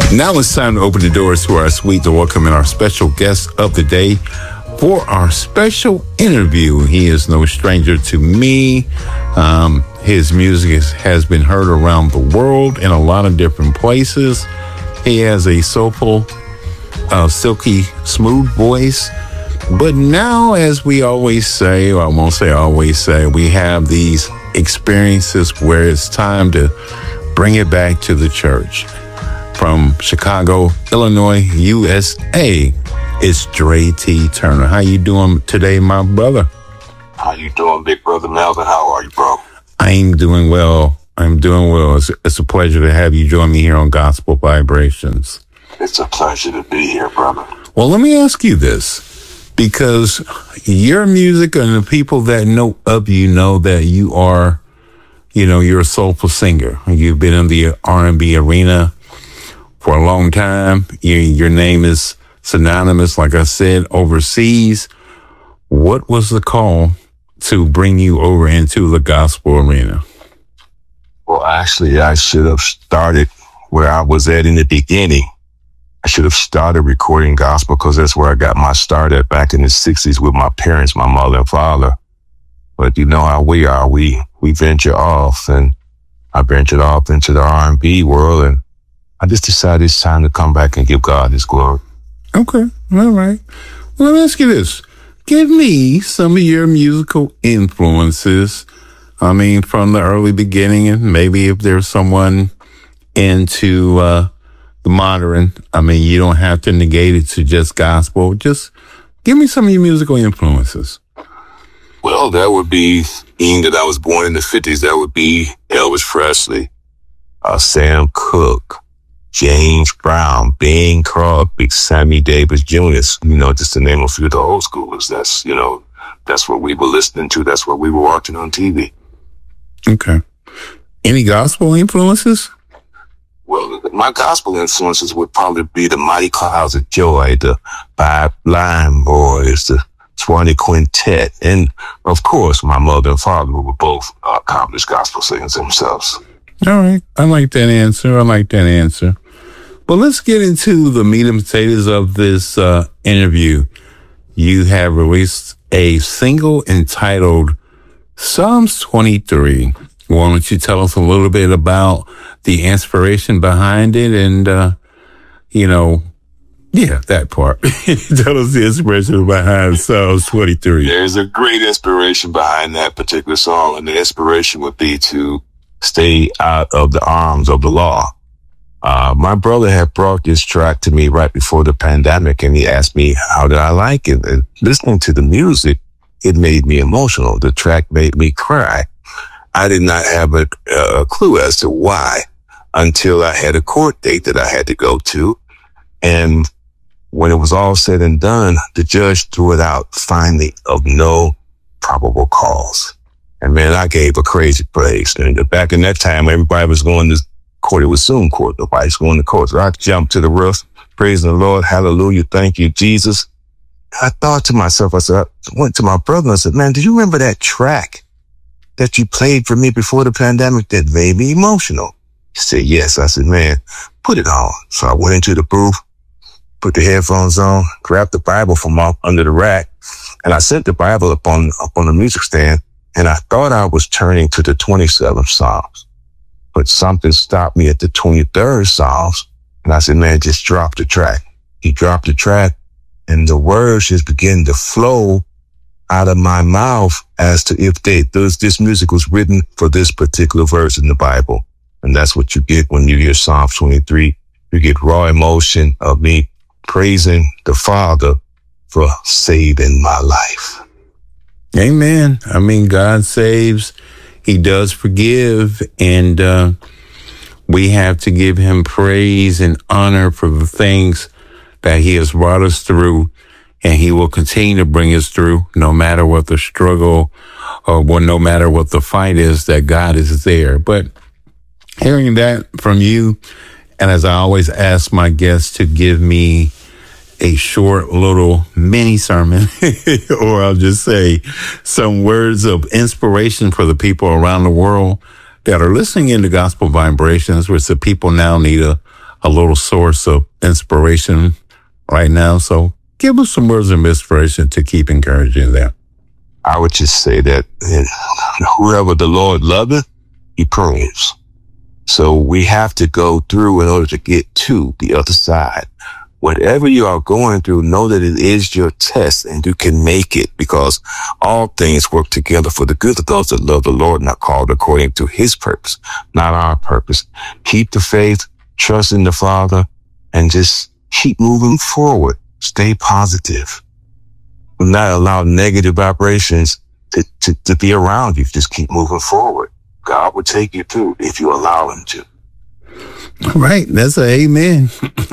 Now it's time to open the doors to our suite to welcome in our special guest of the day for our special interview. He is no stranger to me. His music has been heard around the world in a lot of different places. He has a soulful, silky, smooth voice. But now, as we always say, or I won't say always say, we have these experiences where it's time to bring it back to the church. From Chicago, Illinois, USA, it's Dre T. Turner. How you doing today, my brother? How you doing, big brother Melvin? How are you, bro? I'm doing well. It's a pleasure to have you join me here on Gospel Vibrations. It's a pleasure to be here, brother. Well, let me ask you this, because your music and the people that know of you know that you are, you're a soulful singer. You've been in the R&B arena for a long time. Your name is synonymous, like I said, overseas. What was the call to bring you over into the gospel arena? Well, actually, I should have started where I was at in the beginning. I should have started recording gospel because that's where I got my start at back in the 60s with my parents, my mother and father. But you know how we are. We venture off, and I ventured off into the R&B world, and I just decided it's time to come back and give God his glory. Okay. All right. Well, let me ask you this. Give me some of your musical influences. I mean, from the early beginning, and maybe if there's someone into the modern, I mean, you don't have to negate it to just gospel. Just give me some of your musical influences. Well, that would be, being that I was born in the 50s, that would be Elvis Presley, Sam Cooke, James Brown, Bing Crosby, Sammy Davis Jr., just to name a few of the old schoolers. That's what we were listening to. That's what we were watching on TV. Okay. Any gospel influences? Well, my gospel influences would probably be the Mighty Clouds of Joy, the Five Blind Boys, the Swanee Quintet, and of course, my mother and father were both accomplished gospel singers themselves. All right. I like that answer. But let's get into the meat and potatoes of this interview. You have released a single entitled Psalms 23. Why don't you tell us a little bit about the inspiration behind it and, that part. Tell us the inspiration behind Psalms 23. There's a great inspiration behind that particular song, and the inspiration would be to stay out of the arms of the law. My brother had brought this track to me right before the pandemic, and he asked me how did I like it. And listening to the music, it made me emotional. The track made me cry. I did not have a clue as to why until I had a court date that I had to go to. And when it was all said and done, the judge threw it out finally of no probable cause. And man, I gave a crazy praise. And back in that time, everybody was going to court. It was Zoom court. Nobody's going to court. So I jumped to the roof, praising the Lord. Hallelujah. Thank you, Jesus. I thought to myself, I went to my brother and I said, man, do you remember that track that you played for me before the pandemic that made me emotional? He said, yes. I said, man, put it on. So I went into the booth, put the headphones on, grabbed the Bible from under the rack, and I set the Bible up on the music stand. And I thought I was turning to the 27th Psalms, but something stopped me at the 23rd Psalms. And I said, man, just drop the track. He dropped the track, and the words just began to flow out of my mouth as to if this music was written for this particular verse in the Bible. And that's what you get when you hear Psalms 23. You get raw emotion of me praising the Father for saving my life. Amen. I mean, God saves. He does forgive. And we have to give him praise and honor for the things that he has brought us through. And he will continue to bring us through no matter what the struggle or no matter what the fight is, that God is there. But hearing that from you, and as I always ask my guests to give me a short little mini sermon, or I'll just say some words of inspiration for the people around the world that are listening into Gospel Vibrations, which the people now need a a little source of inspiration right now. So give us some words of inspiration to keep encouraging them. I would just say that whoever the Lord loveth, he prunes. So we have to go through in order to get to the other side. Whatever you are going through, know that it is your test and you can make it, because all things work together for the good of those that love the Lord and are called according to his purpose, not our purpose. Keep the faith, trust in the Father, and just keep moving forward. Stay positive. Do not allow negative vibrations to be around you. Just keep moving forward. God will take you through if you allow him to. All right. That's an amen.